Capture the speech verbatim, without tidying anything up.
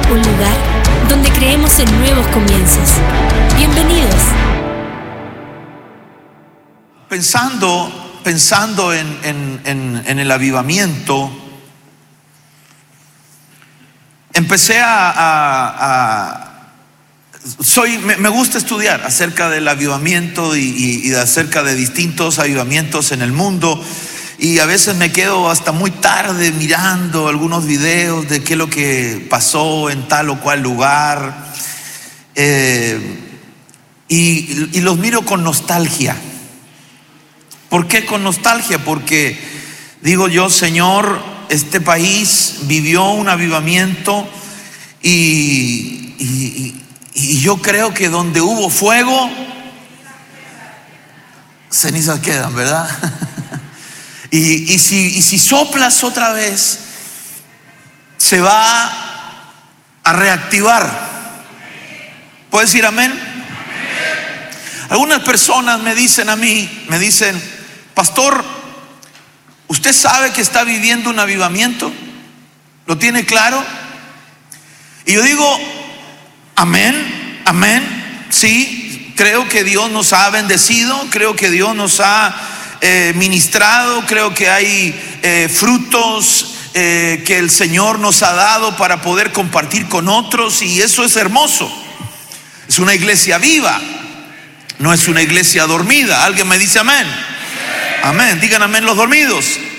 un lugar donde creemos en nuevos comienzos. Bienvenidos. Pensando, pensando en, en, en, en el avivamiento, empecé a, a, a soy, me, me gusta estudiar acerca del avivamiento y, y, y acerca de distintos avivamientos en el mundo. Y a veces me quedo hasta muy tarde mirando algunos videos de qué es lo que pasó en tal o cual lugar. Eh, y, y los miro con nostalgia. ¿Por qué con nostalgia? Porque digo yo, Señor, este país vivió un avivamiento y, y, y yo creo que donde hubo fuego, cenizas quedan, ¿verdad? Y, y, si, y si soplas otra vez, se va a reactivar. ¿Puedes decir amén? Algunas personas me dicen a mí, me dicen: pastor, ¿usted sabe que está viviendo un avivamiento? ¿Lo tiene claro? Y yo digo, amén, amén, sí, creo que Dios nos ha bendecido, creo que Dios nos ha Eh, ministrado, creo que hay eh, frutos eh, que el Señor nos ha dado para poder compartir con otros, y eso es hermoso. Es una iglesia viva, no es una iglesia dormida. ¿Alguien me dice amén? Amén, digan amén los dormidos.